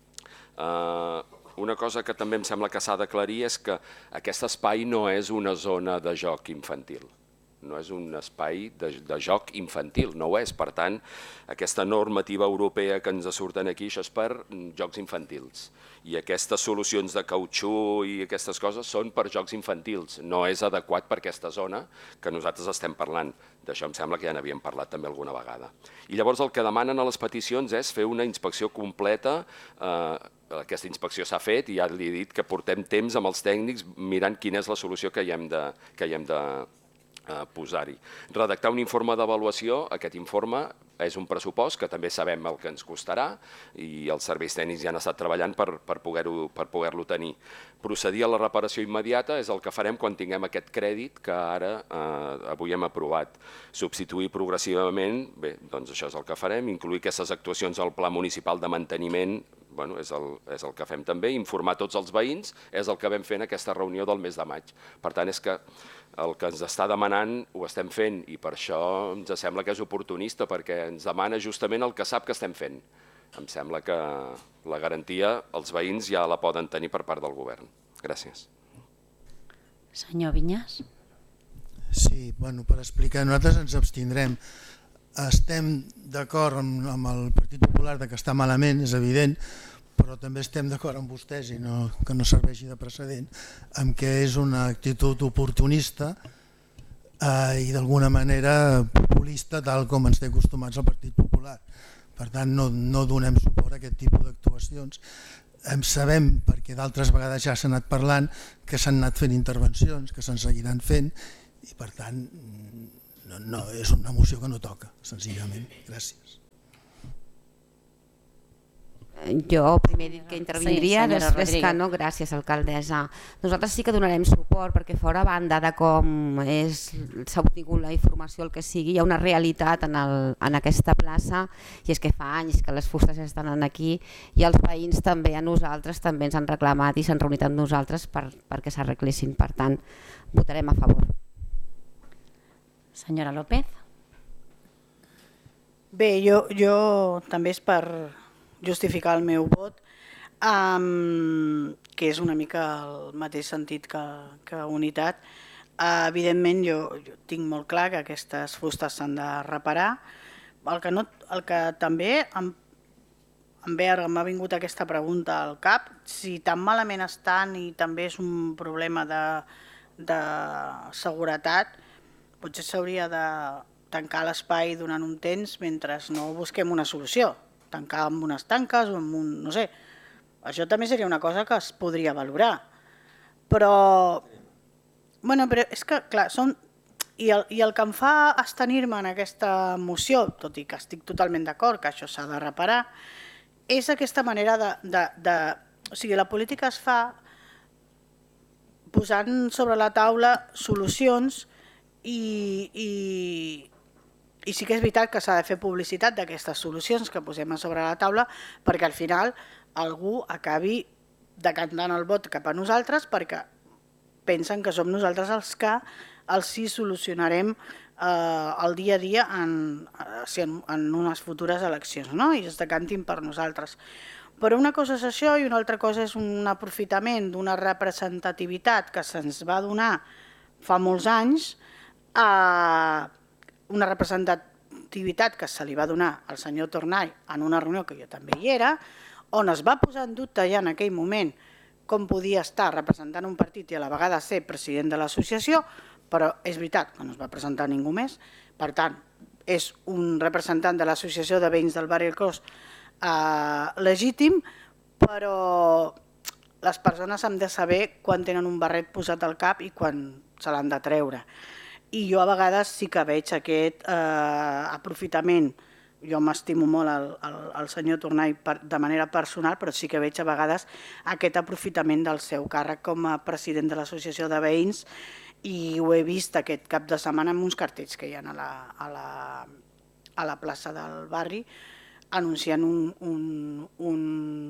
Uh, una cosa que també em sembla que s'ha d'aclarir és que aquest espai no és una zona de joc infantil, no és un espai de, de joc infantil, no ho és. Per tant, aquesta normativa europea que ens surten aquí, això és per jocs infantils. I aquestes solucions de cautxú i aquestes coses són per jocs infantils, no és adequat per aquesta zona que nosaltres estem parlant. D'això em sembla que ja n'havíem parlat també alguna vegada. I llavors el que demanen a les peticions és fer una inspecció completa. Eh, aquesta inspecció s'ha fet i ja li he dit que portem temps amb els tècnics mirant quina és la solució que hi hem de, que hi hem de eh, posar-hi. Redactar un informe d'avaluació, aquest informe és un pressupost que també sabem el que ens costarà i els serveis tècnics ja han estat treballant per, per poder-ho per poder-lo tenir. Procedir a la reparació immediata és el que farem quan tinguem aquest crèdit que ara eh, avui hem aprovat. Substituir progressivament, bé, doncs això és el que farem, incluir aquestes actuacions al Pla Municipal de Manteniment, bueno, és, el, és el que fem també, informar tots els veïns, és el que vam fer en aquesta reunió del mes de maig. Per tant, és que el que ens està demanant ho estem fent i per això ens sembla que és oportunista, perquè ens demana justament el que sap que estem fent. Em sembla que la garantia els veïns ja la poden tenir per part del govern. Gràcies. Senyor Vinyas. Sí, bueno, per explicar, nosaltres ens abstindrem. Estem d'acord amb, amb el Partit Popular de que està malament, és evident, però també estem d'acord amb vostès, i no, que no serveixi de precedent, amb que és una actitud oportunista eh, i d'alguna manera populista, tal com ens té acostumats el Partit Popular. Popular. Per tant, no, no donem suport a aquest tipus d'actuacions. Em sabem, perquè d'altres vegades ja s'ha anat parlant, que s'han anat fent intervencions, que se'n seguiran fent, i per tant no, no, és una moció que no toca, senzillament. Gràcies. Jo primer he dit que intervindria, sí, després que no, gràcies alcaldessa. Nosaltres sí que donarem suport perquè fora banda de com s'ha obtingut la informació, el que sigui, hi ha una realitat en, el, en aquesta plaça i és que fa anys que les fustes estan aquí i els veïns també a nosaltres també ens han reclamat i s'han reunit amb nosaltres per, perquè s'arreglessin, per tant votarem a favor. Senyora López. Bé, jo, jo també és per justificar el meu vot, um, que és una mica el mateix sentit que, que unitat. Uh, evidentment jo, jo tinc molt clar que aquestes fustes s'han de reparar. El que, no, el que també em, em ve, m'ha vingut aquesta pregunta al cap, si tan malament estan i també és un problema de, de seguretat, potser s'hauria de tancar l'espai durant un temps mentre no busquem una solució. Tancar amb unes tanques o amb un... no sé. Això també seria una cosa que es podria valorar. Però... bueno, però és que, clar, són... I el, i el que em fa abstenir-me en aquesta moció, tot i que estic totalment d'acord que això s'ha de reparar, és aquesta manera de, de, de... O sigui, la política es fa posant sobre la taula solucions i... i I sí que és veritat que s'ha de fer publicitat d'aquestes solucions que posem a sobre la taula perquè al final algú acabi decantant el vot cap a nosaltres perquè pensen que som nosaltres els que els sí solucionarem eh, el dia a dia en, en, en unes futures eleccions, no? I es decantin per nosaltres. Però una cosa és això i una altra cosa és un aprofitament d'una representativitat que se'ns va donar fa molts anys a... una representativitat que se li va donar al senyor Tornall en una reunió que jo també hi era, on es va posar en dubte ja en aquell moment com podia estar representant un partit i a la vegada ser president de l'associació, però és veritat que no es va presentar ningú més, per tant, és un representant de l'associació de veïns del barri El Cros eh, legítim, però les persones han de saber quan tenen un barret posat al cap i quan se l'han de treure. I jo a vegades sí que veig aquest eh, aprofitament, jo m'estimo molt al, al, al senyor Tornall per, de manera personal, però sí que veig a vegades aquest aprofitament del seu càrrec com a president de l'associació de veïns i ho he vist aquest cap de setmana amb uns cartells que hi ha a la, a la, a la plaça del barri anunciant un, un, un,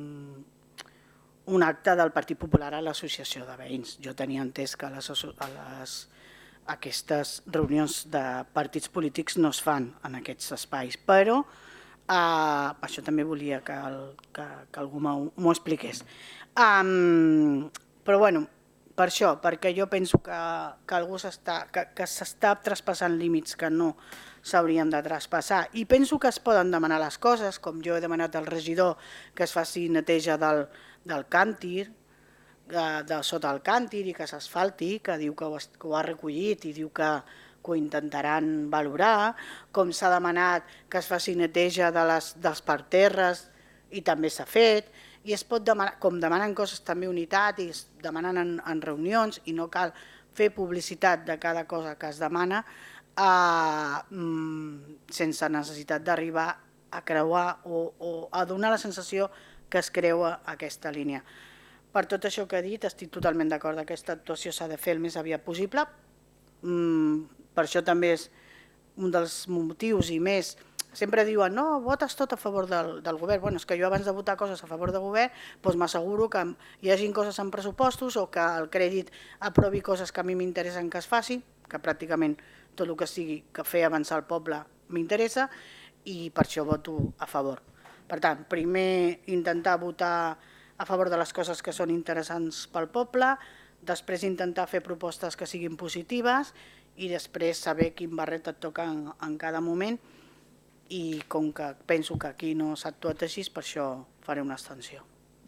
un acte del Partit Popular a l'associació de veïns. Jo tenia entès que a les, a les aquestes reunions de partits polítics no es fan en aquests espais, però eh, això també volia que, el, que, que algú m'ho expliqués. Um, però bueno, per això, perquè jo penso que, que algú s'està que, que s'està traspassant límits que no s'haurien de traspassar i penso que es poden demanar les coses, com jo he demanat al regidor que es faci neteja del, del càntir, De, de sota el càntir i que s'asfalti, que diu que ho, que ho ha recollit i diu que, que ho intentaran valorar, com s'ha demanat que es faci neteja de les, dels parterres i també s'ha fet, i es pot demanar, com demanen coses també unitat i es demanen en, en reunions i no cal fer publicitat de cada cosa que es demana eh, sense necessitat d'arribar a creuar o, o a donar la sensació que es creua aquesta línia. Per tot això que he dit, estic totalment d'acord que aquesta actuació s'ha de fer el més aviat possible. Mm, per això també és un dels motius i més. Sempre diuen, no, votes tot a favor del, del govern. Bueno, és que jo abans de votar coses a favor del govern doncs m'asseguro que hi hagin coses en pressupostos o que el crèdit aprovi coses que a mi m'interessen que es faci, que pràcticament tot el que sigui que fer avançar el poble m'interessa i per això voto a favor. Per tant, primer intentar votar a favor de les coses que són interessants pel poble, després intentar fer propostes que siguin positives i després saber quin barret et toca en, en cada moment i com que penso que aquí no s'ha actuat així, per això faré una abstenció.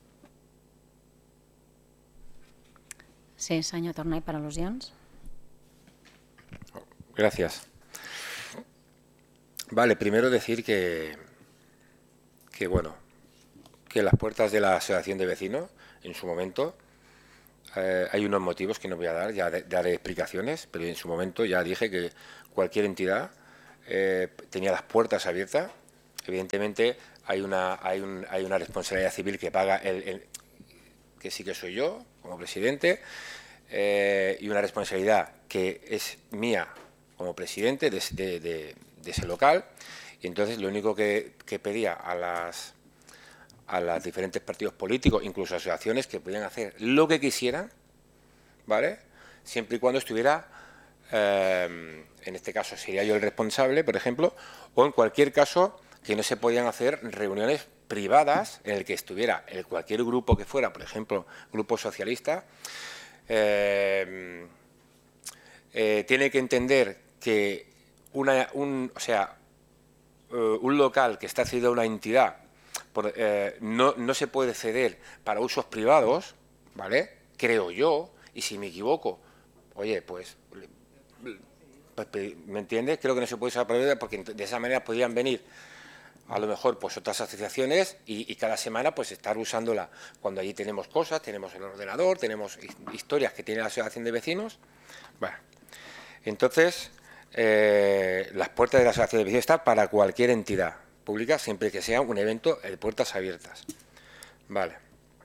Sí, senyor Tornall, per al·lusions. Gracias. Vale, primero decir que que, bueno, que las puertas de la asociación de vecinos, en su momento, eh, hay unos motivos que no voy a dar, ya de, daré explicaciones, pero en su momento ya dije que cualquier entidad eh, tenía las puertas abiertas. Evidentemente hay una, hay un, hay una responsabilidad civil que paga, el, el que sí que soy yo, como presidente, eh, y una responsabilidad que es mía como presidente de, de, de, de ese local. Y entonces lo único que, que pedía a las a los diferentes partidos políticos, incluso asociaciones, que podían hacer lo que quisieran, ¿vale? Siempre y cuando estuviera, eh, en este caso sería yo el responsable, por ejemplo, o en cualquier caso que no se podían hacer reuniones privadas en el que estuviera el cualquier grupo que fuera, por ejemplo, grupo socialista, eh, eh, tiene que entender que una, un, o sea, uh, un local que está cedido a una entidad Por, eh, no, no se puede ceder para usos privados, ¿vale? Creo yo, y si me equivoco, oye, pues, ¿me entiendes? Creo que no se puede usar para porque de esa manera podrían venir a lo mejor pues otras asociaciones y, y cada semana pues estar usándola cuando allí tenemos cosas, tenemos el ordenador, tenemos historias que tiene la asociación de vecinos. Bueno, entonces, eh, las puertas de la asociación de vecinos están para cualquier entidad pública, siempre que sea un evento de puertas abiertas. Vale.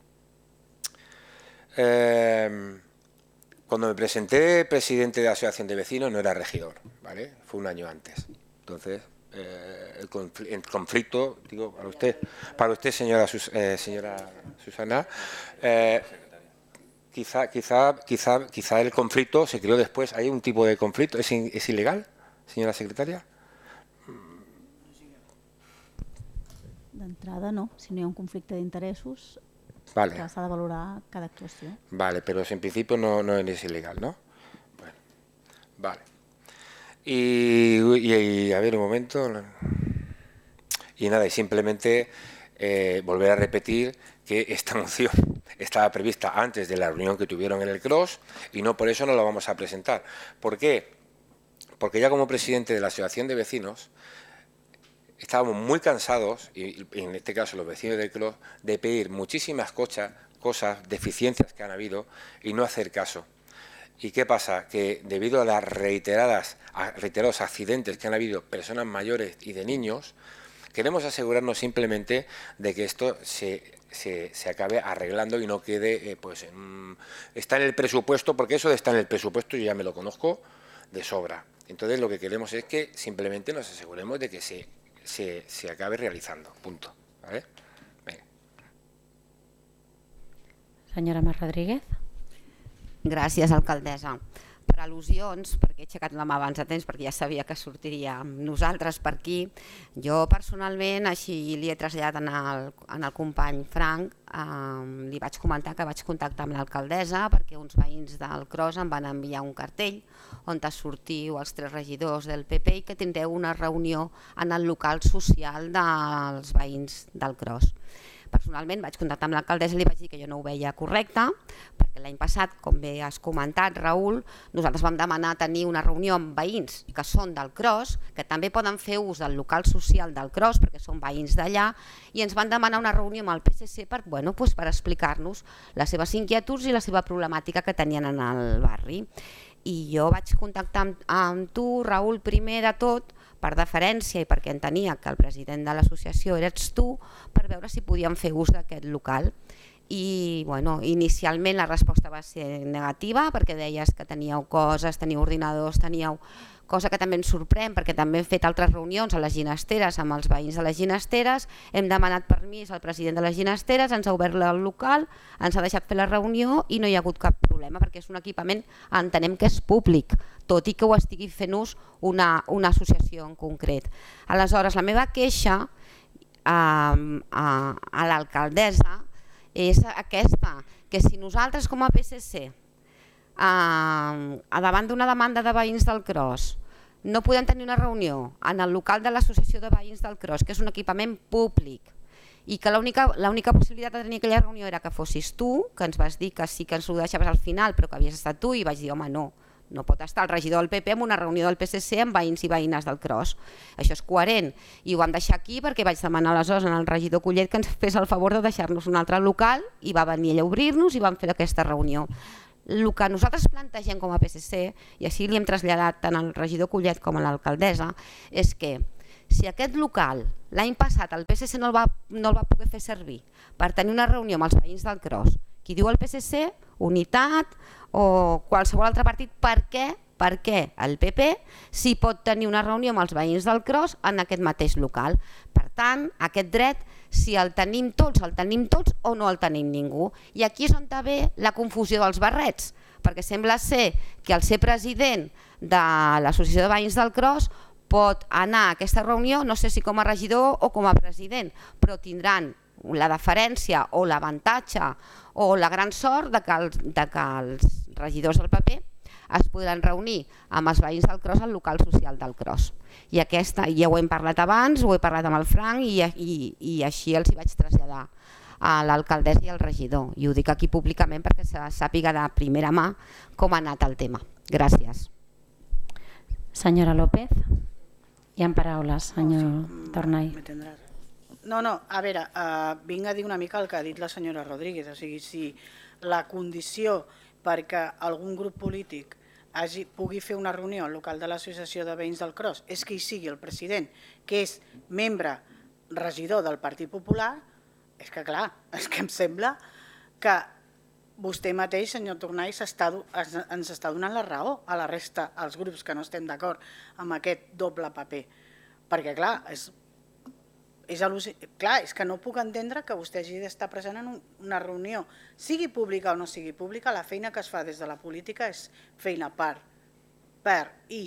Eh, cuando me presenté presidente de la asociación de vecinos no era regidor, ¿vale? Fue un año antes. Entonces, eh, el, confl el conflicto, digo, para usted, para usted señora, Sus eh, señora Susana, eh, quizá, quizá, quizá, quizá el conflicto se creó después. ¿Hay un tipo de conflicto? ¿Es, in es ilegal, señora secretaria? D'entrada no, si no hi ha un conflicte d'interessos, vale. que s'ha de valorar cada actuació. Vale, pero en principio no, no es ilegal, ¿no? Bueno, vale. Y, y, y a ver un momento. Y nada, y simplemente eh, volver a repetir que esta moción estaba prevista antes de la reunión que tuvieron en el Cross y no por eso no la vamos a presentar. ¿Por qué? Porque ya como presidente de la asociación de vecinos estábamos muy cansados, y en este caso los vecinos del Cross, de pedir muchísimas cosas, cosas, deficiencias que han habido y no hacer caso. ¿Y qué pasa? Que debido a las reiteradas, a reiterados accidentes que han habido personas mayores y de niños, queremos asegurarnos simplemente de que esto se, se, se acabe arreglando y no quede, eh, pues, en, está en el presupuesto, porque eso de estar en el presupuesto yo ya me lo conozco de sobra. Entonces lo que queremos es que simplemente nos aseguremos de que se Se, se acabe realizando, punto. ¿Vale? Venga. Senyora Mar Rodríguez. Gràcies, alcaldessa. Per al·lusions, perquè he aixecat la mà abans de temps, perquè ja sabia que sortiria amb nosaltres per aquí, jo personalment, així li he traslladat en el, en el company Frank, eh, li vaig comentar que vaig contactar amb l'alcaldessa perquè uns veïns del Cross em van enviar un cartell on sortiu els tres regidors del P P i que tindreu una reunió en el local social dels veïns del Cross. Personalment vaig contactar amb l'alcaldessa i li vaig dir que jo no ho veia correcte, perquè l'any passat, com bé has comentat, Raül, nosaltres vam demanar tenir una reunió amb veïns que són del Cross, que també poden fer ús del local social del Cross, perquè són veïns d'allà, i ens van demanar una reunió amb el P S C per, bueno, pues per explicar-nos les seves inquietuds i la seva problemàtica que tenien en el barri. I jo vaig contactar amb, amb tu, Raül, primer de tot, per deferència i perquè entenia que el president de l'associació eres tu, per veure si podíem fer ús d'aquest local. I bueno, inicialment la resposta va ser negativa perquè deies que teníeu coses, teníeu ordinadors, teníeu cosa que també ens sorprèn perquè també hem fet altres reunions a les ginesteres amb els veïns de les ginesteres, hem demanat permís al president de les ginesteres, ens ha obert el local, ens ha deixat fer la reunió i no hi ha hagut cap problema perquè és un equipament, entenem que és públic, tot i que ho estigui fent ús una, una associació en concret. Aleshores, la meva queixa a, a, a l'alcaldessa és aquesta, que si nosaltres com a P S C, a davant d'una demanda de veïns del Cross, no podem tenir una reunió en el local de l'associació de veïns del Cross, que és un equipament públic, i que l'única possibilitat de tenir aquella reunió era que fossis tu, que ens vas dir que sí que ens ho deixaves al final, però que havies estat tu, i vaig dir, home, no, No pot estar el regidor del P P en una reunió del P S C amb veïns i veïnes del Cros. Això és coherent i ho vam deixar aquí perquè vaig demanar aleshores al regidor Collet que ens fes el favor de deixar-nos un altre local i va venir ell a obrir-nos i vam fer aquesta reunió. El que nosaltres plantegem com a P S C, i així li hem traslladat tant al regidor Collet com a l'alcaldessa, és que si aquest local l'any passat el P S C no el, va, no el va poder fer servir per tenir una reunió amb els veïns del Cros, qui diu el P S C, Unitat o qualsevol altre partit, per què, per què el P P sí pot tenir una reunió amb els veïns del Cros en aquest mateix local? Per tant, aquest dret, si el tenim tots, el tenim tots o no el tenim ningú. I aquí és on ve la confusió dels barrets, perquè sembla ser que el ser president de l'Associació de Veïns del Cros pot anar a aquesta reunió, no sé si com a regidor o com a president, però tindran la deferència o l'avantatge o la gran sort de que, els, de que els regidors del P P es podran reunir amb els veïns del Cros al local social del Cros. I aquesta, ja ho hem parlat abans, ho he parlat amb el Frank i, i, i així els hi vaig traslladar a l'alcaldessa i al regidor. I ho dic aquí públicament perquè se sàpiga de primera mà com ha anat el tema. Gràcies. Senyora López, hi ha paraules, senyor Tornai. No, no, a veure, uh, vinc a dir una mica el que ha dit la senyora Rodríguez, o sigui, si la condició perquè algun grup polític hagi, pugui fer una reunió al local de l'Associació de Veïns del Cros és que hi sigui el president, que és membre regidor del Partit Popular, és que clar, és que em sembla que vostè mateix, senyor Tornai, està, ens està donant la raó a la resta, als grups que no estem d'acord amb aquest doble paper, perquè clar, és... És, clar, és que no puc entendre que vostè hagi d'estar present en una reunió, sigui pública o no sigui pública, la feina que es fa des de la política és feina per, per i,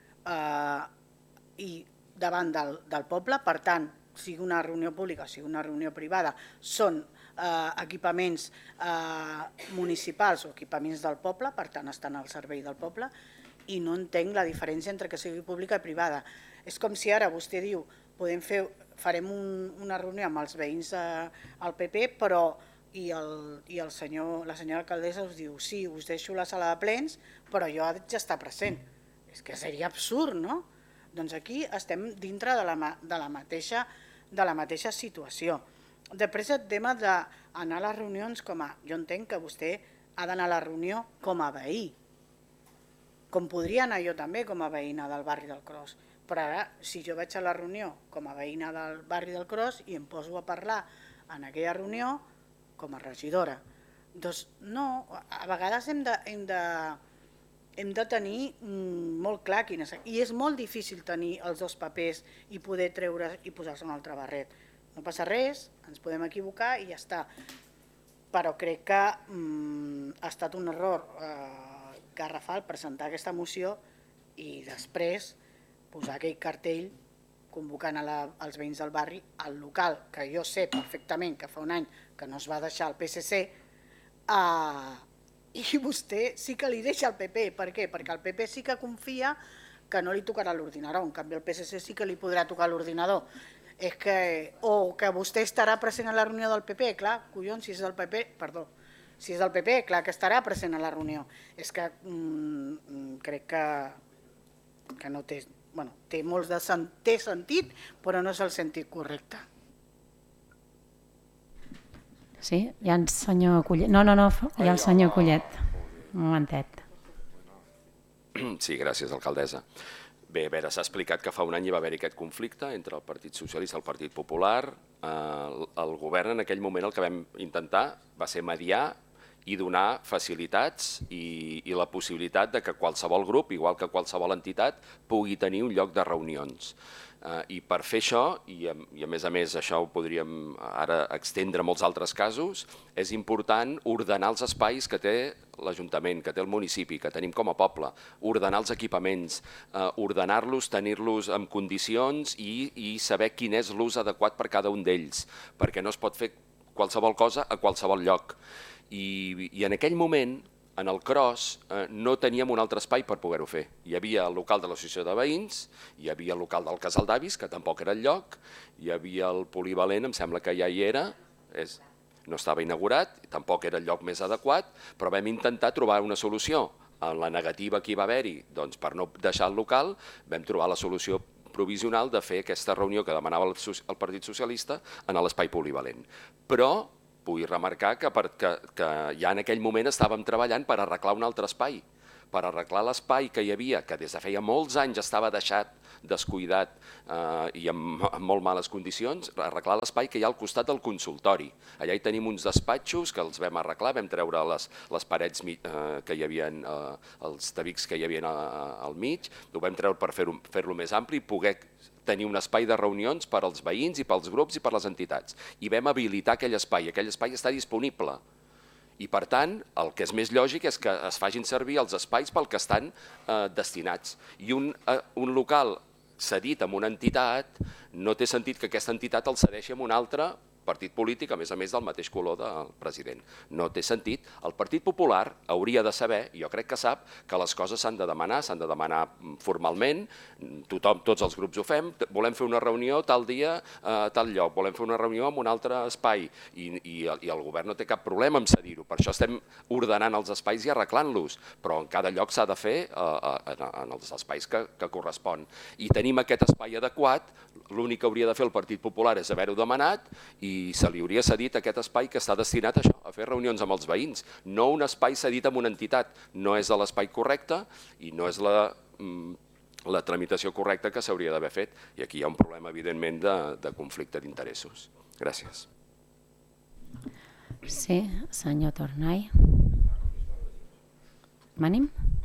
eh, i davant del, del poble, per tant, sigui una reunió pública o sigui una reunió privada, són eh, equipaments eh, municipals o equipaments del poble, per tant estan al servei del poble, i no entenc la diferència entre que sigui pública i privada. És com si ara vostè diu, podem fer, farem un, una reunió amb els veïns eh, al P P, però i, el, i el senyor, la senyora alcaldessa us diu, sí, us deixo la sala de plens, però jo haig d'estar present. És que seria absurd, no? Doncs aquí estem dintre de la, de la, mateixa, de la mateixa situació. Després el tema d'anar a les reunions com a... Jo entenc que vostè ha d'anar a la reunió com a veí, com podria anar jo també com a veïna del barri del Cros. Però ara, si jo vaig a la reunió com a veïna del barri del Cros i em poso a parlar en aquella reunió com a regidora, doncs no, a vegades hem de, hem de, hem de tenir molt clar quines... I és molt difícil tenir els dos papers i poder treure i posar-se un altre barret. No passa res, ens podem equivocar i ja està. Però crec que mm, ha estat un error eh, garrafal presentar aquesta moció i després posar aquell cartell convocant a la, als veïns del barri al local, que jo sé perfectament que fa un any que no es va deixar el P S C, eh, i vostè sí que li deixa el P P. Per què? Perquè el P P sí que confia que no li tocarà l'ordinador, en canvi el P S C sí que li podrà tocar l'ordinador. És que, o que vostè estarà present a la reunió del P P, clar, collons, si és del P P, perdó, si és del P P, clar que estarà present a la reunió. És que mm, crec que, que no té... Bueno, té molts de sen té sentit, però no és el sentit correcte. Sí? Hi ha el senyor Collet. No, no, no, hi ha el senyor Collet. Un momentet. Sí, gràcies, alcaldessa. Bé, a veure, s'ha explicat que fa un any hi va haver aquest conflicte entre el Partit Socialista i el Partit Popular. Eh, el govern en aquell moment el que vam intentar va ser mediar i donar facilitats i, i la possibilitat de que qualsevol grup, igual que qualsevol entitat, pugui tenir un lloc de reunions. Eh, I per fer això, i a, i a més a més això ho podríem ara extendre a molts altres casos, és important ordenar els espais que té l'Ajuntament, que té el municipi, que tenim com a poble, ordenar els equipaments, eh, ordenar-los, tenir-los en condicions i, i saber quin és l'ús adequat per cada un d'ells, perquè no es pot fer qualsevol cosa a qualsevol lloc. I, i en aquell moment, en el Cros, eh, no teníem un altre espai per poder-ho fer. Hi havia el local de l'Associació de Veïns, hi havia el local del Casal d'Avis, que tampoc era el lloc, hi havia el polivalent, em sembla que ja hi era, és, no estava inaugurat, tampoc era el lloc més adequat, però vam intentar trobar una solució. en la negativa que hi va haver-hi, doncs per no deixar el local, vam trobar la solució provisional de fer aquesta reunió que demanava el, el Partit Socialista en l'espai polivalent. Però vull remarcar que, per, que, que ja en aquell moment estàvem treballant per arreglar un altre espai, per arreglar l'espai que hi havia, que des de feia molts anys estava deixat, descuidat eh, i en, en molt males condicions, arreglar l'espai que hi ha al costat del consultori. Allà hi tenim uns despatxos que els vam arreglar, vam treure les, les parets eh, que hi havia, eh, els tabics que hi havia al mig, ho vam treure per fer-lo fer-lo més ampli i poder tenir un espai de reunions per als veïns i pels grups i per les entitats. I vam habilitar aquell espai, aquell espai està disponible. I per tant, el que és més lògic és que es facin servir els espais pel que estan eh, destinats. I un, eh, un local cedit amb una entitat, no té sentit que aquesta entitat el cedeixi amb un altre partit polític, a més a més del mateix color del president. No té sentit. El Partit Popular hauria de saber, jo crec que sap, que les coses s'han de demanar, s'han de demanar formalment, tothom, tots els grups ho fem, volem fer una reunió tal dia a tal lloc, volem fer una reunió en un altre espai i, i, i el govern no té cap problema en cedir-ho. Per això estem ordenant els espais i arreglant-los, però en cada lloc s'ha de fer eh, en, en els espais que, que correspon. I tenim aquest espai adequat, l'únic que hauria de fer el Partit Popular és haver-ho demanat i se li hauria cedit aquest espai que està destinat a això, a fer reunions amb els veïns, no un espai cedit amb una entitat. No és l'espai correcte i no és la, la tramitació correcta que s'hauria d'haver fet. I aquí hi ha un problema, evidentment, de, de conflicte d'interessos. Gràcies. Sí, senyor Tornai. M'anim?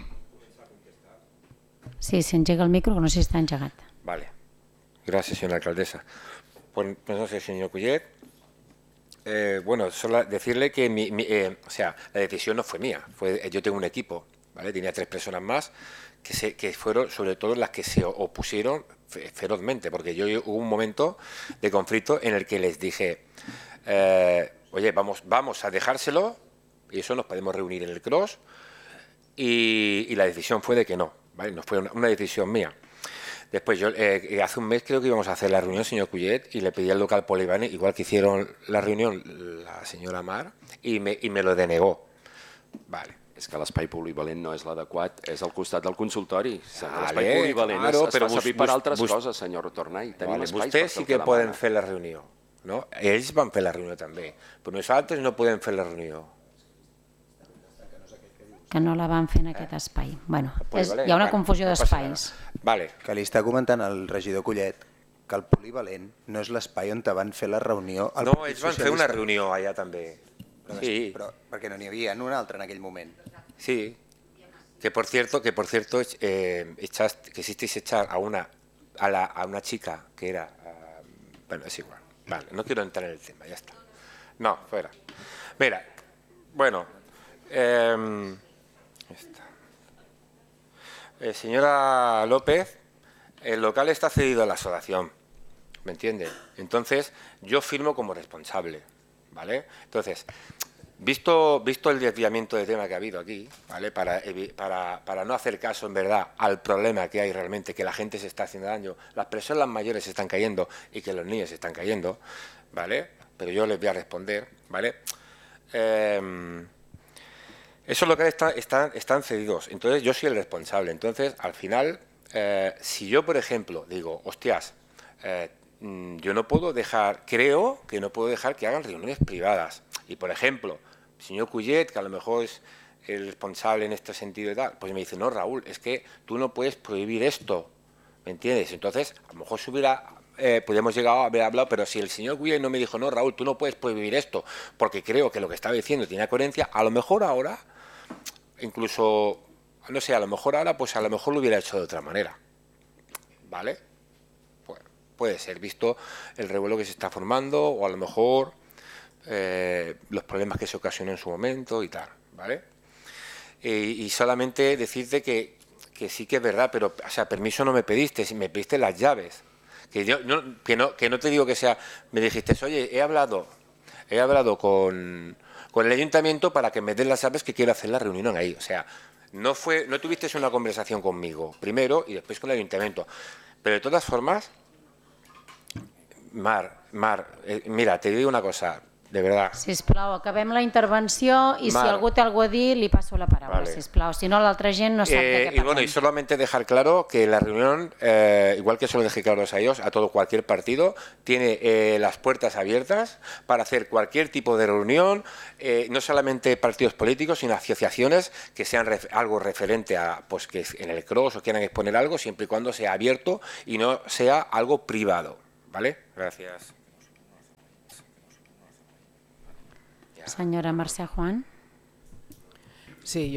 Sí, s'engega el micro, que no sé si està engegat. Vale. Gracias, señora alcaldesa. Pues, pues no sé, señor Collet. Eh, bueno, solo decirle que mi, mi, eh, o sea, la decisión no fue mía. Fue, yo tengo un equipo, ¿vale? Tenía tres personas más que, se, que fueron sobre todo las que se opusieron ferozmente, porque yo hubo un momento de conflicto en el que les dije, eh, oye, vamos, vamos a dejárselo y eso nos podemos reunir en el cross y, y la decisión fue de que no, ¿vale? No fue una, una decisión mía. Después, yo eh, hace un mes creo que íbamos a hacer la reunión, señor Collet, y le pedí al local polivalent, igual que hicieron la reunión la señora Mar, y me, y me lo denegó. Vale. És que l'espai polivalent no és l'adequat, és al costat del consultori. Vale, l'espai polivalent claro, es, es però fa servir bus, per altres bus, coses, senyor Tornai. Tenim vale, espais vostès per sí el que demana. poden fer la reunió, no? Ells van fer la reunió també, però nosaltres no podem fer la reunió. Que no la van fer en aquest espai. Bueno, és, hi ha una confusió no d'espais. Vale. Que li està comentant el regidor Collet que el polivalent no és l'espai on te van fer la reunió. No, ells van fer una reunió allà també. Però, Sí. però perquè no n'hi havia un altre en aquell moment. Sí. Que por cierto, que por cierto, eh, echaste, quisisteis echar a una a, la, a una chica que era, uh, bueno, es igual. Vale, no quiero entrar en el tema, ya está. No, fuera. Mira, bueno, eh, Eh, señora López, el local está cedido a la asociación, ¿me entiende? Entonces, yo firmo como responsable, ¿vale? Entonces, visto, visto el desviamiento de tema que ha habido aquí, ¿vale? Para, para, para no hacer caso, en verdad, al problema que hay realmente, que la gente se está haciendo daño, las personas mayores se están cayendo y que los niños se están cayendo, ¿vale? Pero yo les voy a responder, ¿vale? Eh, Esos locales están, están, están cedidos, entonces yo soy el responsable. Entonces, al final, eh, si yo, por ejemplo, digo, hostias, eh, yo no puedo dejar, creo que no puedo dejar que hagan reuniones privadas. Y, por ejemplo, el señor Collet, que a lo mejor es el responsable en este sentido y tal, pues me dice, no, Raúl, es que tú no puedes prohibir esto, ¿me entiendes? Entonces, a lo mejor se hubiera... Eh, podríamos llegar a haber hablado, pero si el señor Collet no me dijo, no, Raúl, tú no puedes prohibir esto, porque creo que lo que estaba diciendo tiene coherencia, a lo mejor ahora... Incluso, no sé, a lo mejor ahora, pues a lo mejor lo hubiera hecho de otra manera, ¿vale? Pues, puede ser, visto el revuelo que se está formando, o a lo mejor eh, los problemas que se ocasionó en su momento y tal, ¿vale? Y, y solamente decirte que, que sí que es verdad, pero, o sea, permiso no me pediste, si me pediste las llaves, que yo no, que no, que no te digo que sea, me dijiste, oye, he hablado, he hablado con... con el ayuntamiento para que me den las llaves que quiero hacer la reunión ahí. O sea, no fue, no tuviste una conversación conmigo, primero y después con el ayuntamiento. Pero de todas formas, Mar, Mar, eh, mira, te digo una cosa, de verdad. Sisplau, acabem la intervenció y Vale. si algú té algú a dir, li passo la paraula, Vale. sisplau. Si no, l'altra gent no sap de Eh, què y bueno, y parlem. solamente dejar claro que la reunión, eh, igual que se lo dejé claro a ellos, a todo cualquier partido, tiene eh, las puertas abiertas para hacer cualquier tipo de reunión, eh, no solamente partidos políticos, sino asociaciones que sean ref- algo referente a, pues que en el cross o quieran exponer algo, siempre y cuando sea abierto y no sea algo privado, ¿vale? Gracias. Senyora Mercè Juan. Sí,